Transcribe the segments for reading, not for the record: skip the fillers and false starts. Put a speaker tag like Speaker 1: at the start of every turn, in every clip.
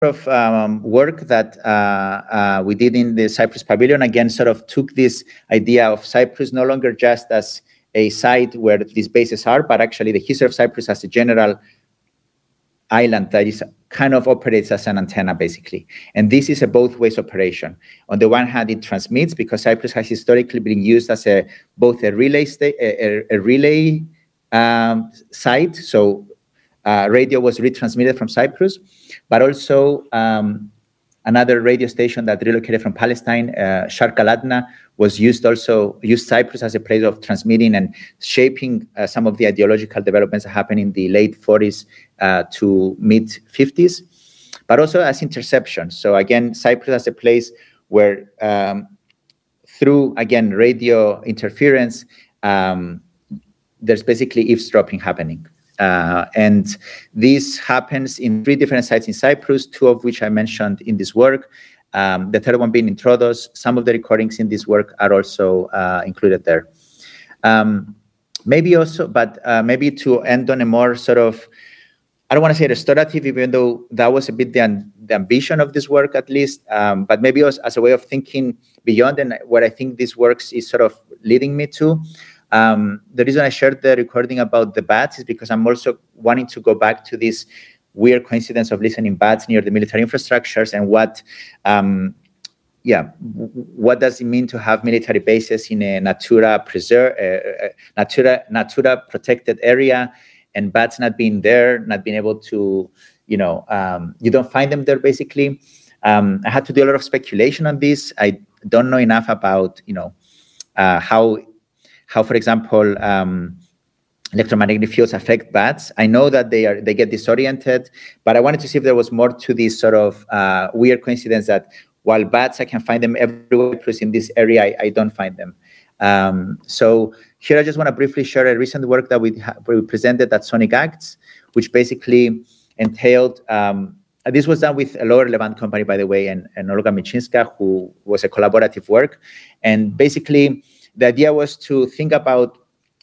Speaker 1: of work that we did in the Cyprus Pavilion, again, sort of took this idea of Cyprus no longer just as a site where these bases are, but actually the history of Cyprus as a general island that is kind of operates as an antenna, basically. And this is a both ways operation. On the one hand, it transmits because Cyprus has historically been used as both a relay site. So radio was retransmitted from Cyprus, but also another radio station that relocated from Palestine, Sharq al-Adna, was used Cyprus as a place of transmitting and shaping some of the ideological developments that happened in the late 40s to mid 50s, but also as interception. So again, Cyprus as a place where through, again, radio interference, there's basically eavesdropping happening. And this happens in 3 different sites in Cyprus, 2 of which I mentioned in this work. The third one being in Troodos. Some of the recordings in this work are also included there. Maybe to end on a more sort of, I don't want to say restorative, even though that was a bit the ambition of this work, at least, but maybe as a way of thinking beyond and what I think this works is sort of leading me to. The reason I shared the recording about the bats is because I'm also wanting to go back to this weird coincidence of listening bats near the military infrastructures and what does it mean to have military bases in a Natura protected area and bats not being there, not being able to, you don't find them there, basically. I had to do a lot of speculation on this. I don't know enough about, how, for example, electromagnetic fields affect bats. I know that they get disoriented, but I wanted to see if there was more to this sort of weird coincidence that while bats, I can find them everywhere, plus in this area, I don't find them. So here I just want to briefly share a recent work that we presented at Sonic Acts, which basically entailed, this was done with a Lower Levant company, by the way, and Olga Michinska, who was a collaborative work. And basically, the idea was to think about,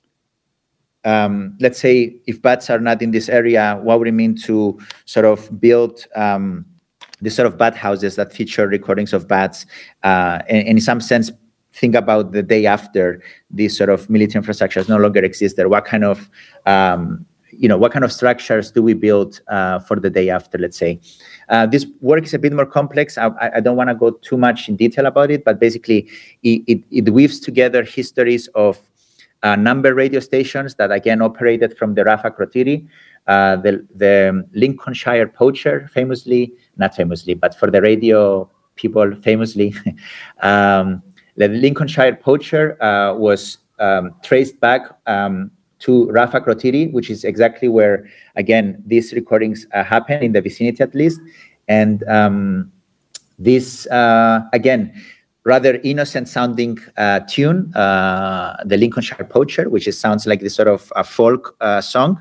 Speaker 1: let's say, if bats are not in this area, what would it mean to sort of build these sort of bat houses that feature recordings of bats, and in some sense, think about the day after these sort of military infrastructures no longer exist there. What kind of, what kind of structures do we build for the day after, let's say? This work is a bit more complex. I don't want to go too much in detail about it, but basically it weaves together histories of number radio stations that again operated from the Rafa Krotiri, the Lincolnshire Poacher, not famously, but for the radio people famously, the Lincolnshire Poacher was traced back to Rafa Krotiri, which is exactly where, again, these recordings happen, in the vicinity at least. And this, again, rather innocent sounding tune, the Lincolnshire Poacher, which sounds like this sort of a folk song,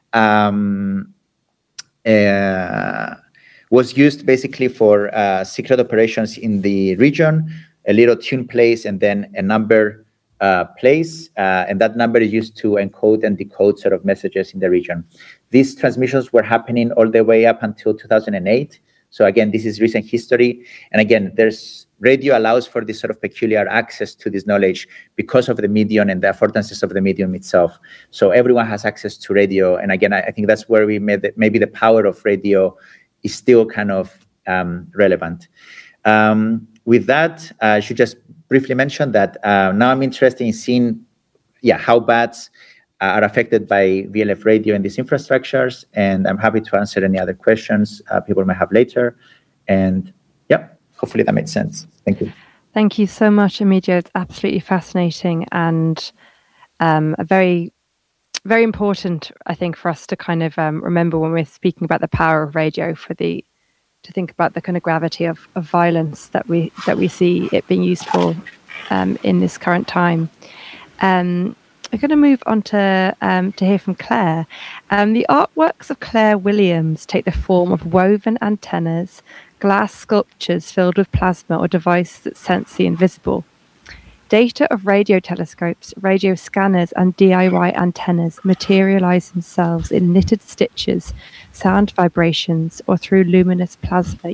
Speaker 1: was used basically for secret operations in the region. A little tune plays and then a number plays, and that number is used to encode and decode sort of messages in the region. These transmissions were happening all the way up until 2008. So again, this is recent history. And again, radio allows for this sort of peculiar access to this knowledge because of the medium and the affordances of the medium itself. So everyone has access to radio. And again, I think that's where we made maybe the power of radio is still kind of relevant. With that, I should just briefly mention that now I'm interested in seeing how bats are affected by VLF radio and these infrastructures, and I'm happy to answer any other questions people may have later. And hopefully that made sense. Thank you.
Speaker 2: Thank you so much, Emilio. It's absolutely fascinating and a very, very important, I think, for us to kind of remember when we're speaking about the power of radio to think about the kind of gravity of violence that we see it being used for in this current time. We're going to move on to hear from Claire. The artworks of Claire Williams take the form of woven antennas, glass sculptures filled with plasma, or devices that sense the invisible. data of radio telescopes, radio scanners, and DIY antennas materialize themselves in knitted stitches, sound vibrations, or through luminous plasma